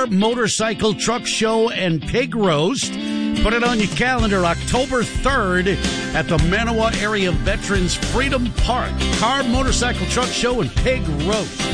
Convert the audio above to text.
Car, Motorcycle, Truck Show, and Pig Roast. Put it on your calendar, October 3rd at the Manawa Area Veterans Freedom Park. Car, Motorcycle, Truck Show, and Pig Roast.